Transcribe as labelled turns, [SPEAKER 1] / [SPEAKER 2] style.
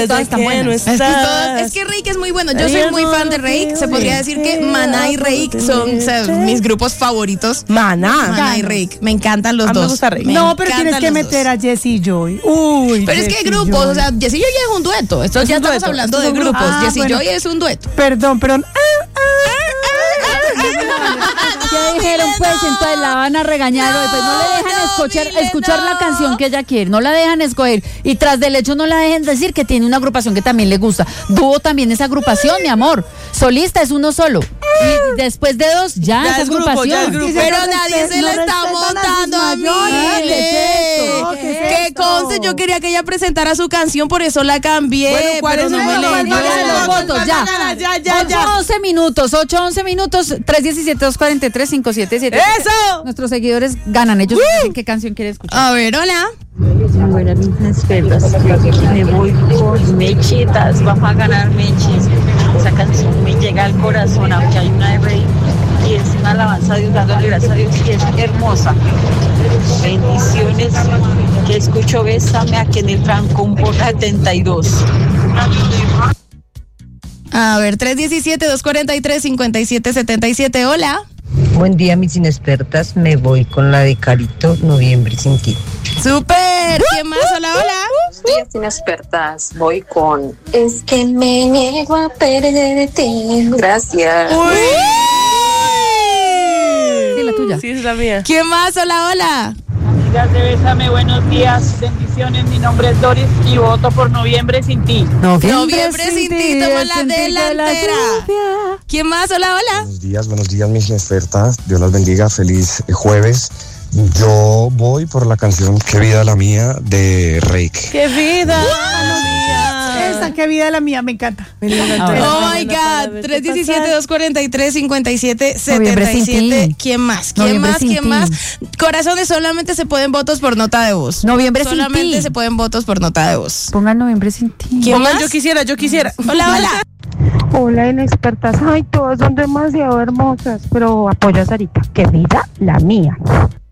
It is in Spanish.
[SPEAKER 1] todas están buenas.
[SPEAKER 2] Es que Reik es muy bueno. Yo soy muy fan de Reik. Se podría decir que Maná y Reik son mis grupos favoritos. Maná y Reik. Me encantan los dos.
[SPEAKER 1] Me gusta Reik.
[SPEAKER 3] No, pero tienes que meter a Jessie Joy. Uy.
[SPEAKER 2] Pero es que grupos, o sea, Jessie Joy es un dueto. Esto ya estamos hablando de grupos. Jessie Joy es un dueto.
[SPEAKER 3] Perdón.
[SPEAKER 4] Ya dijeron, pues, entonces la van a regañar, pues no le dejan escuchar la canción que ella quiere, no la dejan escoger, y tras del hecho no la dejen decir que tiene una agrupación que también le gusta. Dúo también es agrupación, mi amor. Solista es uno solo. Y después de dos, ya es agrupación.
[SPEAKER 2] Pero nadie se la está montando a mí. Que conste, yo quería que ella presentara su canción, por eso la cambié.
[SPEAKER 1] Bueno, ¿cuál es
[SPEAKER 2] no
[SPEAKER 1] el
[SPEAKER 2] me
[SPEAKER 1] voto?
[SPEAKER 2] los
[SPEAKER 4] votos, ya. 8-11 minutos, 317-243-577.
[SPEAKER 1] ¡Eso!
[SPEAKER 4] Nuestros seguidores ganan, ellos dicen qué canción quieren escuchar.
[SPEAKER 2] A ver, hola.
[SPEAKER 5] Buenas expertas, me voy con Mechitas, vamos a ganar Mechis. Esa canción me llega al corazón, aunque hay una de Rey y es una alabanza a Dios, dándole gracias a Dios, y es hermosa. Bendiciones, que escucho Bésame aquí en el Trancón por 72.
[SPEAKER 2] A ver, 317-243-5777, hola.
[SPEAKER 6] Buen día, mis inexpertas. Me voy con la de Carito, Noviembre sin ti.
[SPEAKER 2] ¡Súper! ¿Quién más? Hola.
[SPEAKER 7] Buenos días, inexpertas. Voy con Es que me niego a perderte. Gracias.
[SPEAKER 2] ¡Uy!
[SPEAKER 4] Sí, la tuya.
[SPEAKER 1] Sí, es la mía.
[SPEAKER 2] ¿Quién más? Hola.
[SPEAKER 5] Amigas de Bésame, buenos días, bendiciones. Mi nombre es Doris y voto por Noviembre sin ti.
[SPEAKER 2] Noviembre sin ti, toma la delantera. ¿Quién más? Hola.
[SPEAKER 8] Buenos días, mis inexpertas. Dios las bendiga. Feliz jueves. Yo voy por la canción Qué vida la mía de Reik.
[SPEAKER 1] ¡Qué vida!
[SPEAKER 3] Esa, qué vida la mía, me encanta.
[SPEAKER 2] Oh my God. 317-243-5777. ¿Quién más? Corazones, solamente se pueden votos por nota de voz.
[SPEAKER 4] Noviembre sin ti.
[SPEAKER 2] Solamente se pueden votos por nota de voz.
[SPEAKER 4] Pongan Noviembre sin ti.
[SPEAKER 2] ¿Quién más?
[SPEAKER 1] Yo quisiera.
[SPEAKER 2] Hola.
[SPEAKER 9] Hola, inexpertas. Ay, todas son demasiado hermosas, pero apoyo a Sarita. Qué vida la mía.